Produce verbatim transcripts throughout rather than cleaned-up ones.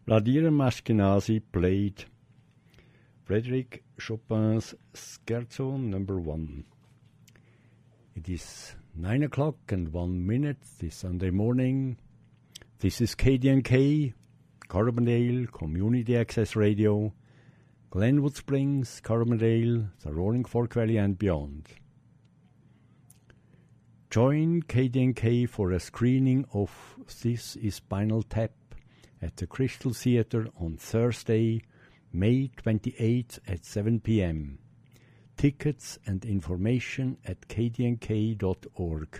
Vladimir Ashkenazy played Frédéric Chopin's Scherzo number one. It is nine o'clock and one minute this Sunday morning. This is K D N K, Carbondale Community Access Radio, Glenwood Springs, Carbondale, the Roaring Fork Valley and beyond. Join K D N K for a screening of This is Spinal Tap at the Crystal Theatre on Thursday, May twenty-eighth at seven p.m. Tickets and information at k d n k dot org.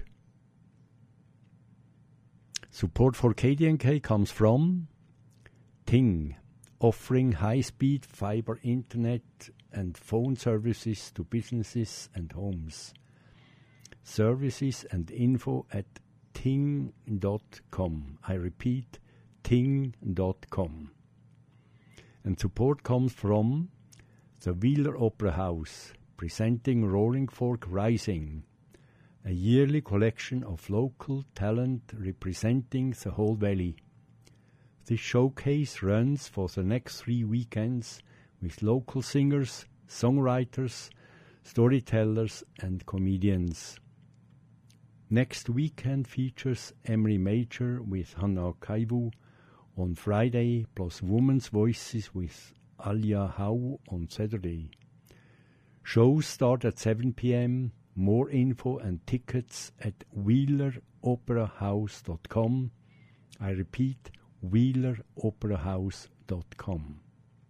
Support for K D N K comes from Ting, offering high-speed fiber internet and phone services to businesses and homes. Services and info at ting dot com. I repeat, ting dot com. And support comes from the Wheeler Opera House, presenting Roaring Fork Rising, a yearly collection of local talent representing the whole valley. This showcase runs for the next three weekends with local singers, songwriters, storytellers and comedians. Next weekend features Emery Major with Hannah Kaivu on Friday, plus Women's Voices with Alia Hau on Saturday. Shows start at seven p.m. More info and tickets at wheeler opera house dot com. I repeat, wheeler opera house dot com.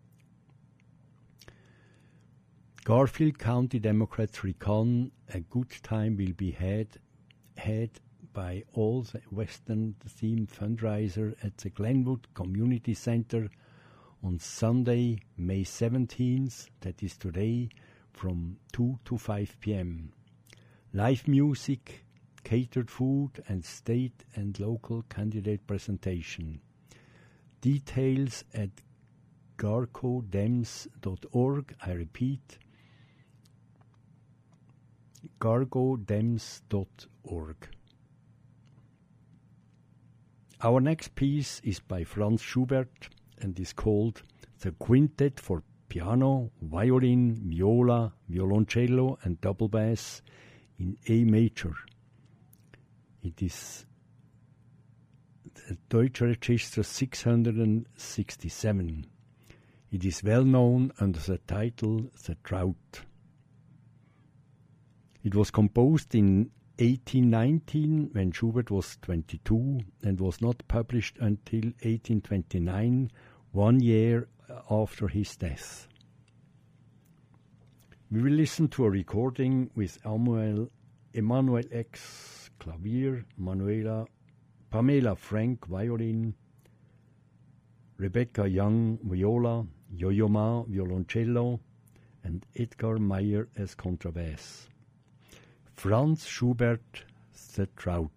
Garfield County Democrats recon a good time will be had, had by all the Western-themed fundraiser at the Glenwood Community Center on Sunday, May seventeenth, that is today, from two to five p.m. Live music, catered food, and state and local candidate presentation. Details at garco dems dot org. I repeat, garco dems dot org. Our next piece is by Franz Schubert and is called The Quintet for Piano, Violin, Viola, Violoncello and Double Bass in A major. It is the Deutsche Register six hundred sixty-seven. It is well known under the title The Drought. It was composed in eighteen nineteen when Schubert was twenty-two and was not published until eighteen twenty-nine, one year after his death. We will listen to a recording with Emmanuel, Emmanuel X. Clavier, Manuela, Pamela Frank violin, Rebecca Young viola, Yo-Yo Ma violoncello, and Edgar Meyer as contrabass. Franz Schubert, The Drought.